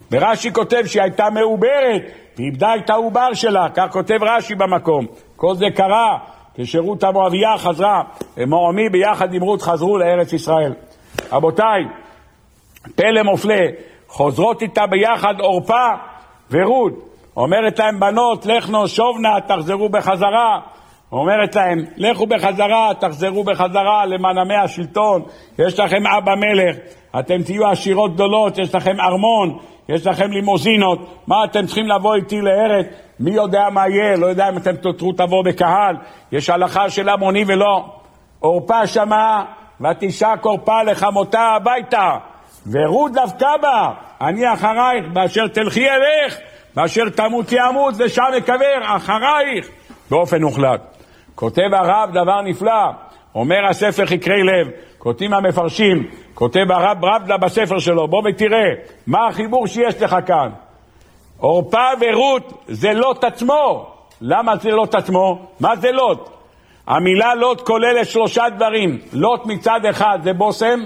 ורש"י כותב שהיא הייתה מעוברת, ואיבדה את העובר שלה, כך כותב רש"י במקום. כל זה קרה כשרות המואביה חזרה, מועמי ביחד עם רות חזרו לארץ ישראל. רבותיי, פלא מופלא, חוזרות איתה ביחד אורפה ורות, אומרת להם בנות, לכנו שובנה, תחזרו בחזרה. אומרת להם, לכו בחזרה, תחזרו בחזרה למנעמי השלטון, יש לכם אבא מלך, אתם תהיו עשירות גדולות, יש לכם ארמון, יש לכם לימוזינות, מה אתם צריכים לבוא איתי לארץ? מי יודע מה יהיה? לא יודע אם אתם תבואו בקהל, יש הלכה של המוני ולא. אורפה שמעה, ותשק אורפה לחמותה הביתה, ורות דווקא בה, אני אחרייך, באשר תלכי אלך, באשר תמות ימות, ושם אקבר, אחרייך, באופן מוחלט. כותב הרב דבר נפלא, אומר הספר חקרי לב, כותבים המפרשים, כותב הרב ברבדה בספר שלו, בוא ותראה, מה החיבור שיש לך כאן? אורפה ורות זה לוט עצמו. למה זה לוט עצמו? מה זה לוט? המילה לוט כוללת 3 דברים. לוט מצד אחד זה בוסם,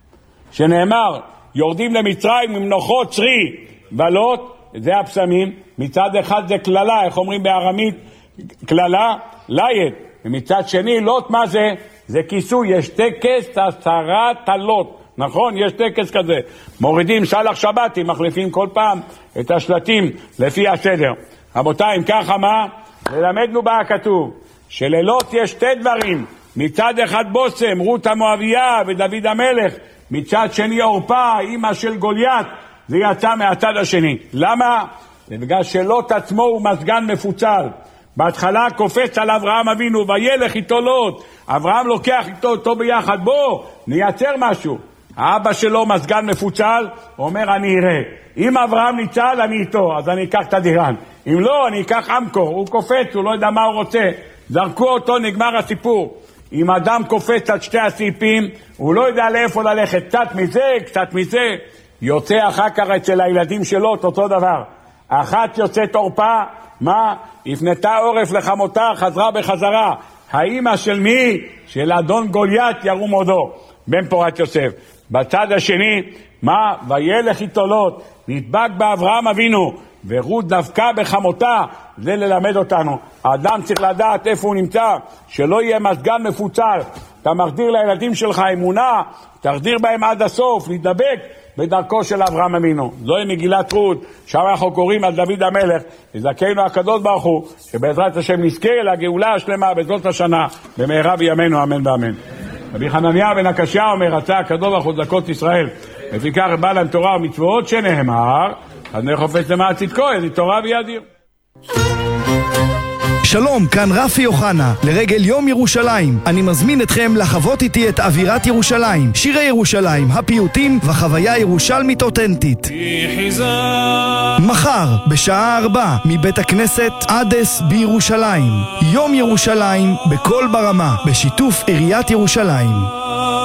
שנאמר, יורדים למצרים עם נוחות צרי, ולוט זה הפסמים. מצד אחד זה כללה, איך אומרים בארמית? כללה, לית. ומצד שני, לוט מה זה? זה כיסוי, יש טקס הסרת הלוט. נכון? יש טקס כזה. מורידים שלח שבתי, מחליפים כל פעם את השלטים לפי הסדר. רבותיי, אם ככה מה? ולמדנו בה הכתוב, שללוט יש 2 דברים. מצד אחד בוסם, רות המואביה ודוד המלך. מצד שני אורפה, אמא של גוליית. זה יצא מהצד השני. למה? זה בגלל שלוט עצמו הוא מסגן מפוצל. בהתחלה קופץ על אברהם אבינו, וילך איתו לוט. אברהם לוקח איתו ביחד, בוא, נייצר משהו. האבא שלו מסגן מפוצל, אומר אני אראה. אם אברהם ניצל, אני איתו, אז אני אקח את הדירן. אם לא, אני אקח אמקור, הוא קופץ, הוא לא יודע מה הוא רוצה. זרקו אותו, נגמר הסיפור. אם אדם קופץ על 2 הסעיפים, הוא לא יודע לאיפה ללכת, קצת מזה, קצת מזה. יוצא אחר כך אצל הילדים שלו, אותו דבר. אחת יוצאת אורפה, מה? הפנתה עורף לחמותה, חזרה בחזרה. האמא של מי? של אדון גוליית ירום הודו, בן פורת יוסף. בצד השני, מה? וילך איתו לוט, נדבק באברהם אבינו, ורות דווקא בחמותה. זה ללמד אותנו. האדם צריך לדעת איפה הוא נמצא, שלא יהיה מסגן מפוצל. אתה מחדיר לילדים שלך אמונה, תחדיר בהם עד הסוף, להידבק בדרכו של אברהם אבינו. זוהי מגילת רות, שם אנחנו קוראים על דוד המלך, יזכנו הקדוש ברוך הוא, שבעזרת השם נזכה לגאולה השלמה בזאת השנה, במהרה בימינו, אמן ואמן. רבי חנניה בן הקשיא אומר, רצה הקדוש ברוך הוא צדקות ישראל, לפיכך בא להם תורה ומצוות שנאמר, אז נחופש למען צדקו, איזה תורה וידיר. שלום, כאן רפי יוחנה. לרגל יום ירושלים אני מזמין אתכם לחוות איתי את אווירת ירושלים, שירי ירושלים, הפיוטים וחוויה ירושלמית אותנטית. מחר בשעה 4 מבית הכנסת עדס בירושלים, יום ירושלים בכל ברמה, בשיתוף עיריית ירושלים.